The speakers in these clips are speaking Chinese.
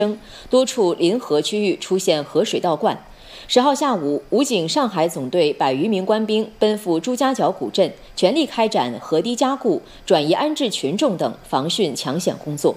多处临河区域出现河水倒灌。10号下午，武警上海总队100余名官兵奔赴朱家角古镇，全力开展河堤加固、转移安置群众等防汛抢险工作。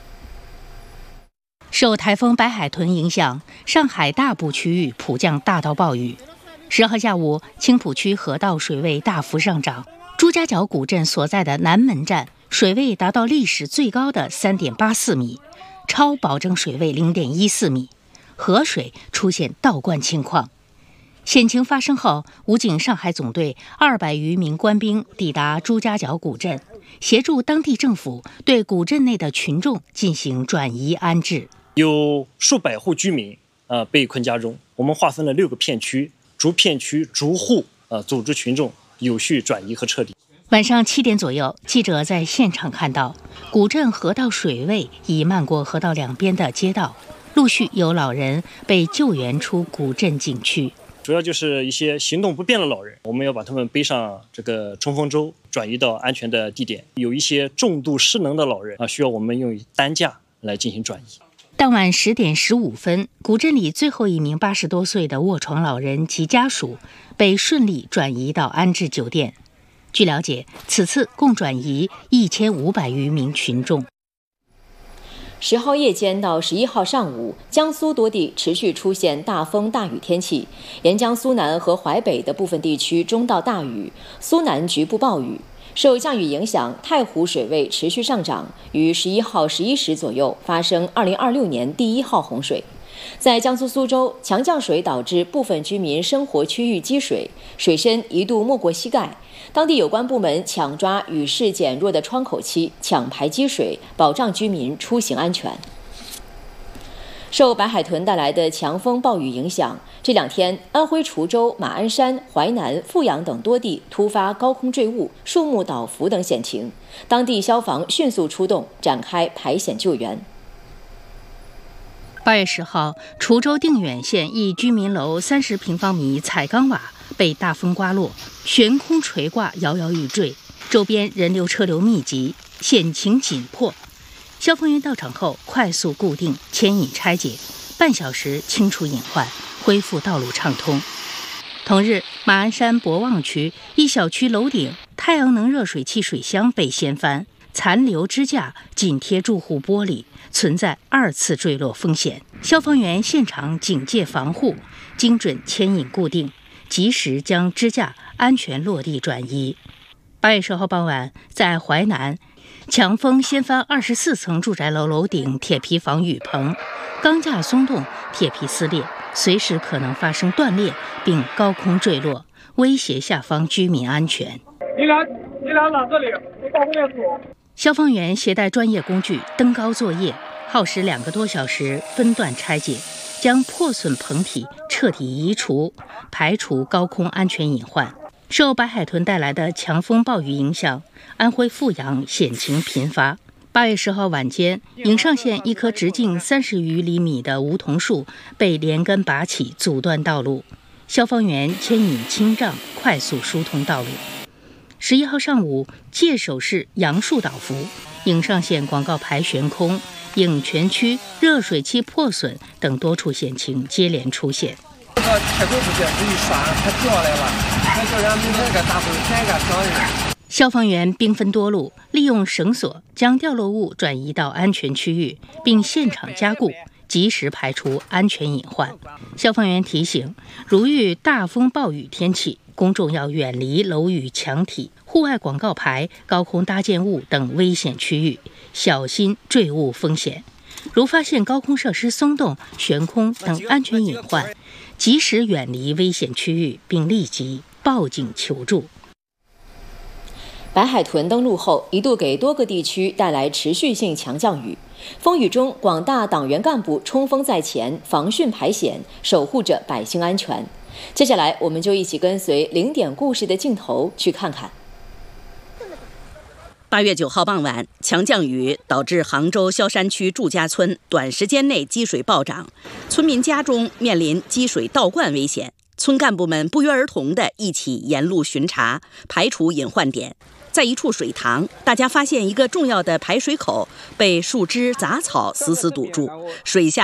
受台风白海豚影响，上海大部区域普降大到暴雨。10号下午，青浦区河道水位大幅上涨，朱家角古镇所在的南门站水位达到历史最高的3.84米，超保证水位0.14米，河水出现倒灌情况。险情发生后，武警上海总队200余名官兵抵达朱家角古镇，协助当地政府对古镇内的群众进行转移安置。 有数百户居民被困家中，我们划分了6个片区，逐片区逐户组织群众有序转移和撤离。 晚上7点左右，记者在现场看到，古镇河道水位已漫过河道两边的街道，陆续有老人被救援出古镇景区。 主要就是一些行动不便的老人，我们要把他们背上这个冲锋舟，转移到安全的地点。有一些重度失能的老人需要我们用担架来进行转移。 当晚10点15分，古镇里最后一名80多岁的卧床老人及家属被顺利转移到安置酒店。据了解，此次共转移1500余名群众。 10号夜间到11号上午，江苏多地持续出现大风大雨天气，沿江苏南和淮北的部分地区中到大雨，苏南局部暴雨。受降雨影响，太湖水位持续上涨，于11号11时左右发生2026年第1号洪水。在江苏苏州，强降水导致部分居民生活区域积水，水深一度没过膝盖。当地有关部门抢抓雨势减弱的窗口期，抢排积水，保障居民出行安全。受白海豚带来的强风暴雨影响，这2天安徽滁州、马鞍山、淮南、阜阳等多地突发高空坠物、树木倒伏等险情，当地消防迅速出动，展开排险救援。 8月10号，滁州定远县一居民楼30平方米彩钢瓦被大风刮落，悬空垂挂，摇摇欲坠，周边人流车流密集，险情紧迫。消防员到场后快速固定、牵引拆解，半小时清除隐患，恢复道路畅通。同日，马鞍山博望区一小区楼顶太阳能热水器水箱被掀翻，残留支架紧贴住户玻璃，存在2次坠落风险。消防员现场警戒防护，精准牵引固定，及时将支架安全落地转移。8月10号傍晚，在淮南，强风掀翻24层住宅楼楼顶铁皮防雨棚，钢架松动，铁皮撕裂，随时可能发生断裂并高空坠落，威胁下方居民安全。 你俩拿这里，我到后面走。 消防员携带专业工具登高作业，耗时2个多小时，分段拆解，将破损棚体彻底移除，排除高空安全隐患。受白海豚带来的强风暴雨影响，安徽阜阳险情频发。8月10号晚间，颍上县一棵直径30余厘米的梧桐树被连根拔起，阻断道路，消防员牵引轻杖快速疏通道路。11号上午，界首市杨树倒伏，颍上县广告牌悬空，颍泉区热水器破损等多处险情接连出现。 太空不行，这一刷它掉下来了，那叫人明天给大风天给响应。 消防员兵分多路，利用绳索将掉落物转移到安全区域，并现场加固，及时排除安全隐患。消防员提醒，如遇大风暴雨天气，公众要远离楼宇墙体、户外广告牌、高空搭建物等危险区域，小心坠物风险。如发现高空设施松动、悬空等安全隐患，及时远离危险区域，并立即报警求助。 白海豚登陆后，一度给多个地区带来持续性强降雨。风雨中，广大党员干部冲锋在前，防汛排险，守护着百姓安全。接下来，我们就一起跟随0点故事的镜头去看看。 8月9号傍晚，强降雨导致杭州萧山区祝家村短时间内积水暴涨，村民家中面临积水倒灌危险。村干部们不约而同地一起沿路巡查，排除隐患点。在一处水塘，大家发现一个重要的排水口被树枝杂草死死堵住，水下